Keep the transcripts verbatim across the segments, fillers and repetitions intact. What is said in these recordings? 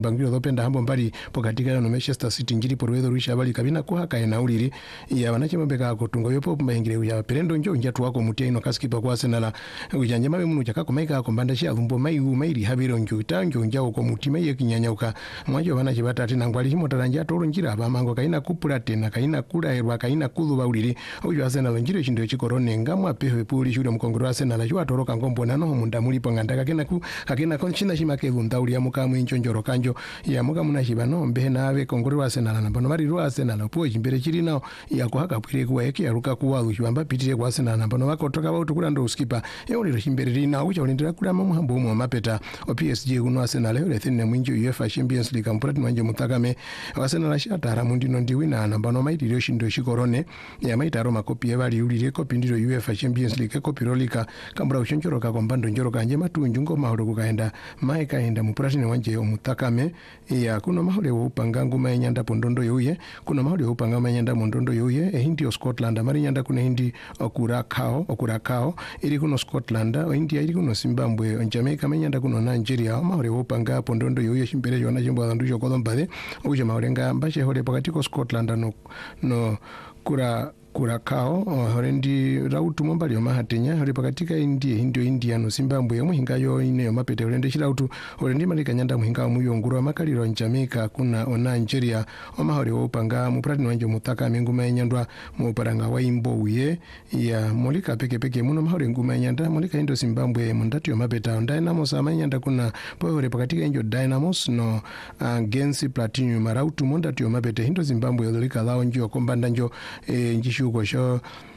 Bangiro dhopenda hambo mbali po katika ya no Manchester City njiri po ruwedo ruisha bali kabina kuha kaya na uliri ya wanache mbeka kutunga yopo mbahingire ya perendo njo njatu wako mutia ino kaskipa kwa Arsenal ujanje mawe munu chakako maika kumbanda shia dhumbo maiu mairi habiro njo itanjo njao kwa mutima ye kinyanyauka mwajo wanache batati na ngwali himo taranja toro njira bamango kaina kupula tena kaina kula erwa kaina kudhu bauliri ujo Arsenal njiri shindo chikorone ngamwa pewe puli shule mkongoro Arsenal jua toroka ngombo nano munda mulipo ngandaka kena ku kakena konchina shimakevu ndauli ya mukamu incho njoro kanjo ya muka munashiba no mbe nawe kongoro wa Arsenal nambano mari ro Arsenal po chimbere chiri nao ya kuhaka pwire kuwa eki ya ruka kuwa uchiwamba pitire kwa Arsenal nambano wako toka wautu kula ndo uskipa ya uliro chimbere rina ucha ulindira kula mamu hambu umu wa mapeta wa P S G uno Arsenal ya ule thine mwinjo UEFA Champions League mpurati mwanje mutakame Arsenal shata haramundi nondi wina nambano maiti rio shindo shikorone ya maita aroma kopi ya wali ulire kopi ndiro UEFA Champions League kopi rolika kambura uchonchoroka kwa mbando njoroka nje matu njungo mahoro kukaenda mae kaenda mpurati mwanje mutakame ya kuno mahole wa upanga nguma nyanda pondondo yoye kuno mahole wa upanga nyanda mondondo yoye e hindi o Scotland mari nyanda kuna hindi okurakao okurakao ili kuno Scotland o India ili kuno Zimbabwe o Jamaica nyanda kuno Nigeria mahole wa upanga pondondo yoye shimbere yona jimbo andusho kodombade uje maholenga mbashe hole pakati ko Scotland no no kura kurakao horendi rautu mombali yo mahatenya hori pakatika indie hindio India no Zimbabwe yo muhinga yo ine yo mapete horende shirautu horendi malika nyanda muhinga muyonguru wa makaliro Jamaica kuna ona Nigeria omahori wo panga mupratini wanje mutaka minguma enyandwa muparanga wa imbo uye ya molika peke peke muno mahori nguma enyanda molika indo Zimbabwe mundati yo mapeta Dynamos amanyanda kuna po hori pakatika injo Dynamos no uh, Gensi Platinum marautu mundati yo mapete hindo Zimbabwe yolika lao njo kombanda njo e, njishu uko sho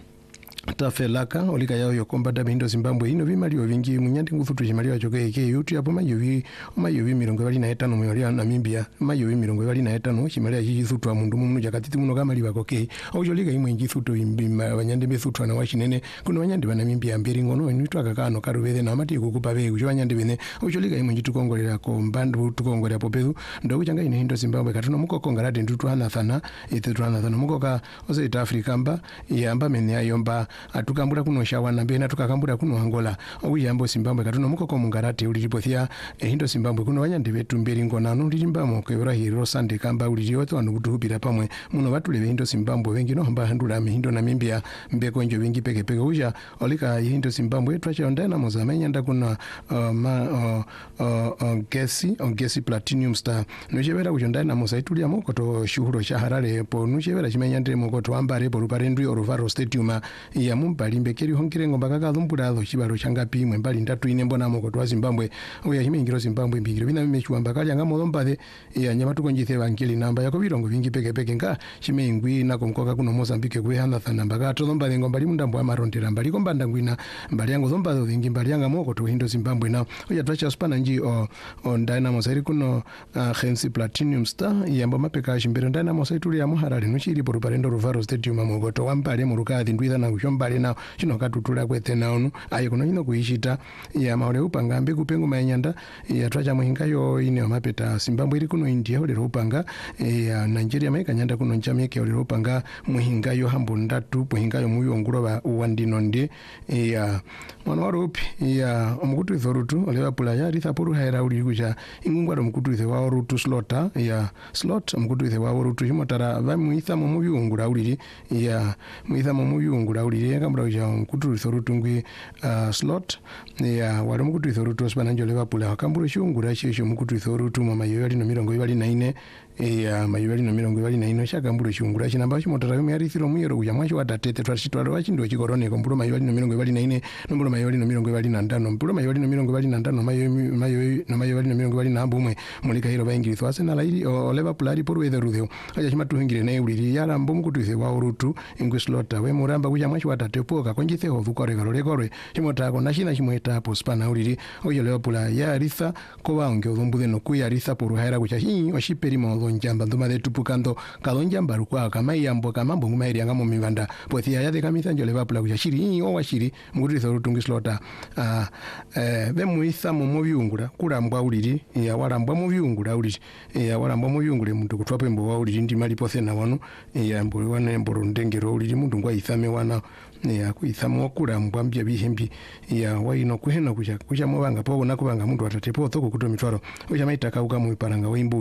tafelaka olika yao yokombada mindo Zimbabwe ino vimalio vingi munyandi ngufutu chimalio choke ke yutu yapo mayovi mayovi mirongo bali na etano muyolia Namibia mayovi mirongo bali na etano chimalio chithutu wa mundu munu jakatiti muno kama liwa koke ojolika imwe njithutu imbima wanyandi bethutu na washinene kuno wanyandi ba Namibia mbiri ngono nitu akakano karubethe na mati kukupa be ujo wanyandi bene ojolika imwe njitu kongolera ko mbandu tukongolera popedu ndo kuchanga ine hindo Zimbabwe katuno muko kongarade ndutu hana thana itetu hana thana muko ka oze Africa mba yamba menya yomba atukambura kuno shawana mbena tukakambura kuno Angola uyambo Zimbabwe katuno muko ko mungarate uliripothia e hindo Zimbabwe kuno wanyandi betu mberi ngona no limbamo kwebra hiro sande kamba uliriyoto anu kutuhupira pamwe muno batule hindo Zimbabwe wengi no hamba handula hindo Namibia mbeko njo wengi peke peke uja olika hindo Zimbabwe twacha ndana mozamenya nda kuna uh, ma uh, uh, uh, gesi on gesi platinum star nojebera kujondana mosaitulia moko to shuhuro cha Harare po nojebera chimenya ndire moko to ambare po ruparendwi Orovaro Stadium ya mumbali mbekeri hongire ngomba kakalumbura lo chibaro changapi mwe mbali ndatu ine mbona moko to Zimbabwe oya himengiro Zimbabwe mbigiro bina mechu ambaka yanga molomba ya nyama tukongithe bangeli namba yako birongo vingi peke peke nga chimengwi nako mkoka kuno Mozambique kwe hana thana mbaka to lomba ngomba limundambo amarondera mbali komba ndangwina mbali yango zomba vingi mbali yanga moko to hindo Zimbabwe na oya twacha spana nji o on Dynamos iri kuno uh, Gensi Platinum Star yamba mapeka chimbere Dynamos ituli ya muharare no chiri por parendo Orovaro Stadium amogoto wambale mu rukadi ndwiza na kushomba na chino katutula kwete naonu ayi kuno ino kuishita ya maole upanga mbe kupengo manyanda ya twacha muhinga yo ine mapeta Zimbabwe iri kuno India ole upanga ya Nigeria maika nyanda kuno Jamaica ole upanga muhinga yo hambo ndatu muhinga yo muyo nguroba uwandinonde ya mwana warupi ya omukutu thorutu ole wapula ya ritha poru haira uli kuja ingungwa omukutu wa rutu slota ya slot omukutu wa rutu himotara va muitha mu muyungura uli ya muitha mu muyungura uli kambra ja omukutu thorutu ngwi uh, slot ya wali omukutu thorutu spananjo le wapula akambura shungura shesho omukutu thorutu mama yo yali no mirongo ibali na ine ya mayibali no mirongo ibali na ine shakambura shungura chinamba chimotara yo yarithiro muyero kuja mwacho watatete twashitwaro wachindo chikorone kombura mayibali no mirongo ibali na ine nombura mayibali no mirongo ibali na ndano mbura mayibali no mirongo ibali na ndano mayo mayo no mayibali no mirongo ibali na mbumwe mulika hiro baingiri twase na lairi o Liverpool ali poru ethe ruthe aja chimatu hingire na uliri yala mbomu kututhe wa urutu ingwe slota we muramba kuja mwacho watate poka konjithe ho vukore garore gore chimota ko nashina chimweta po spana uliri oyo Liverpool ya ritha ko waonge ovumbuthe no kuya ritha poru haira kucha hi oshiperi mo njamba nduma de tupukando kalonjamba rukwa kama yambo kama mbongu mairi anga mu mivanda pothia ya de kamisa njo Liverpool kucha shiri o washiri mugutithe rutungi slota ah eh be muitha mu mubyungura kurambwa uliri ya warambwa mu byungura uliri ya warambwa mu byungure muntu kutwape mbo wa uliri ndi mali pothe na wano ya mbo wana mbo ndengero uliri muntu ngwa ithame wana ya kuithamo kurambwa mbya bihembi ya waino kuhena kucha kucha mobanga po na kubanga muntu atatepo thoko kuto mitwaro uja maitaka uka mu iparanga wimbo